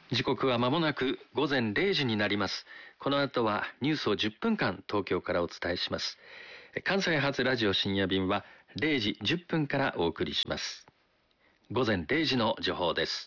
時刻は間もなく午前0時になります。この後はニュースを10分間東京からお伝えします。関西発ラジオ深夜便は0時10分からお送りします。午前0時の情報です。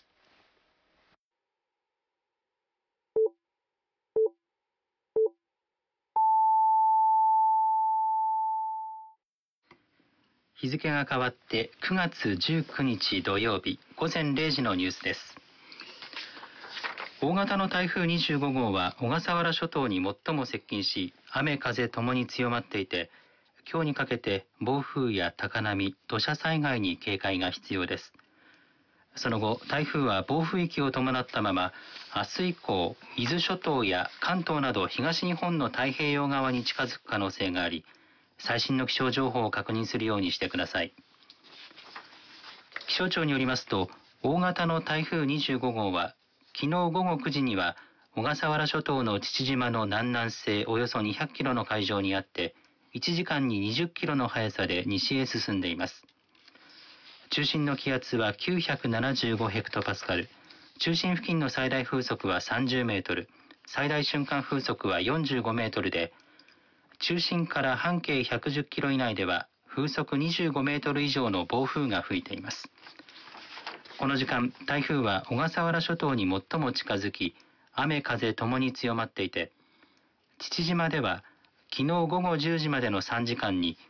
日付が変わって9月19日土曜日午前0時のニュースです。大型の台風25号は小笠原諸島に最も接近し、雨風ともに強まっていて、今日にかけて暴風や高波、土砂災害に警戒が必要です。その後、台風は暴風域を伴ったまま、明日以降、伊豆諸島や関東など東日本の太平洋側に近づく可能性があり、最新の気象情報を確認するようにしてください。気象庁によりますと、大型の台風25号は、昨日午後9時には、小笠原諸島の父島の南南西およそ200キロの海上にあって、1時間に20キロの速さで西へ進んでいます。中心の気圧は975ヘクトパスカル、中心付近の最大風速は30メートル、最大瞬間風速は45メートルで、中心から半径110キロ以内では風速25メートル以上の暴風が吹いています。この時間、台風は小笠原諸島に最も近づき、雨風ともに強まっていて、父島では昨日午後10時までの3時間に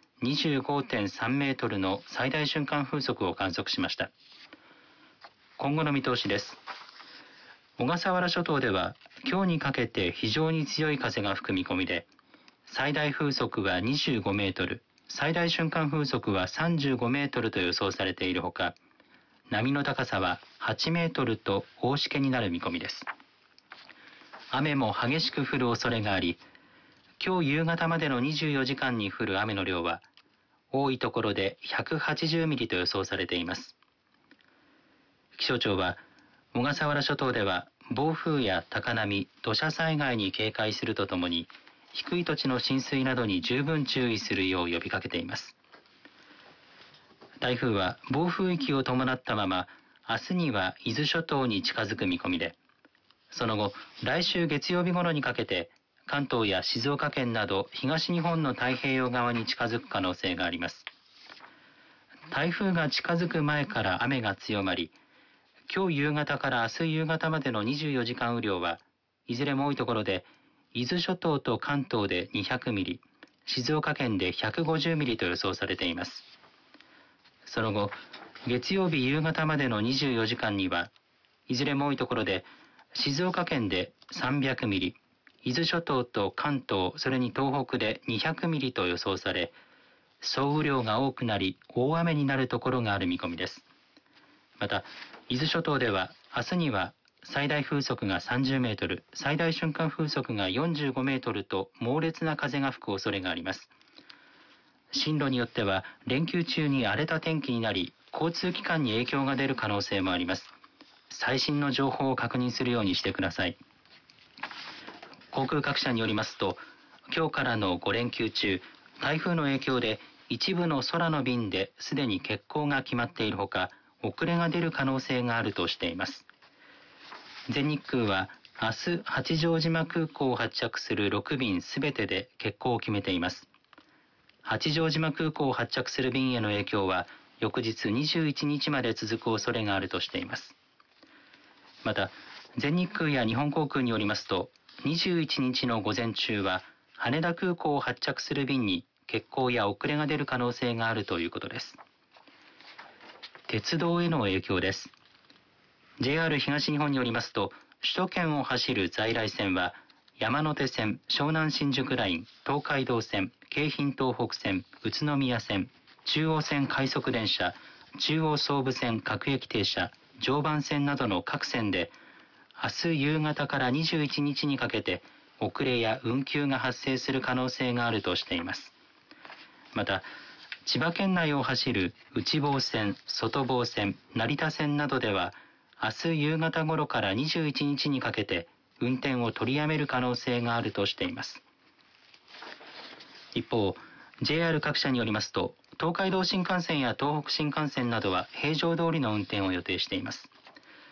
25.3 メートルの最大瞬間風速を観測しました。今後の見通しです。小笠原諸島では今日にかけて非常に強い風が吹く見込みで、最大風速は25メートル、最大瞬間風速は35メートルと予想されているほか、波の高さは8メートルと大しけになる見込みです。雨も激しく降る恐れがあり、今日夕方までの24時間に降る雨の量は、多いところで180ミリと予想されています。気象庁は、小笠原諸島では暴風や高波、土砂災害に警戒するとともに、低い土地の浸水などに十分注意するよう呼びかけています。台風は暴風域を伴ったまま、明日には伊豆諸島に近づく見込みで、その後、来週月曜日頃にかけて、関東や静岡県など東日本の太平洋側に近づく可能性があります。台風が近づく前から雨が強まり、今日夕方から明日夕方までの24時間雨量は、いずれも多いところで、伊豆諸島と関東で200ミリ、静岡県で150ミリと予想されています。その後、月曜日夕方までの24時間には、いずれも多いところで、静岡県で300ミリ、伊豆諸島と関東、それに東北で200ミリと予想され、総雨量が多くなり、大雨になるところがある見込みです。また、伊豆諸島では明日には最大風速が30メートル、最大瞬間風速が45メートルと猛烈な風が吹く恐れがあります。進路によっては連休中に荒れた天気になり、交通機関に影響が出る可能性もあります。最新の情報を確認するようにしてください。航空各社によりますと、今日からの5連休中、台風の影響で一部の空の便ですでに欠航が決まっているほか、遅れが出る可能性があるとしています。全日空は明日八丈島空港を発着する6便すべてで欠航を決めています。八丈島空港を発着する便への影響は翌日21日まで続く恐れがあるとしています。また、全日空や日本航空によりますと、21日の午前中は羽田空港を発着する便に欠航や遅れが出る可能性があるということです。鉄道への影響です。JR 東日本によりますと、首都圏を走る在来線は、山手線、湘南新宿ライン、東海道線、京浜東北線、宇都宮線、中央線快速電車、中央総武線各駅停車、常磐線などの各線で、明日夕方から21日にかけて、遅れや運休が発生する可能性があるとしています。また、千葉県内を走る内房線、外房線、成田線などでは、明日夕方頃から21日にかけて運転を取りやめる可能性があるとしています。一方、JR 各社によりますと、東海道新幹線や東北新幹線などは平常通りの運転を予定しています。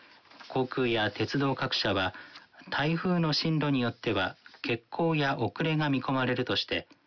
航空や鉄道各社は台風の進路によっては欠航や遅れが見込まれるとして